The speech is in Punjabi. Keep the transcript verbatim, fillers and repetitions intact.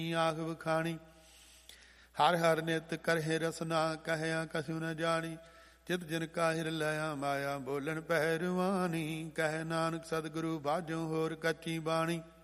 ਆਖ ਵਖਾਣੀ। ਹਰ ਹਰ ਨਿਤ ਕਰਹਿ ਰਸਨਾ ਕਹਿਆ ਕਛੁ ਨ ਜਾਣੀ। ਚਿਤ ਜਿਨ ਕਾਹਿਰ ਲਿਆ ਮਾਇਆ ਬੋਲਣ ਪਹਿਰਵਾਨੀ। ਕਹਿ ਨਾਨਕ ਸਤਿਗੁਰੂ ਬਾਝੋਂ ਹੋਰ ਕੱਚੀ ਬਾਣੀ।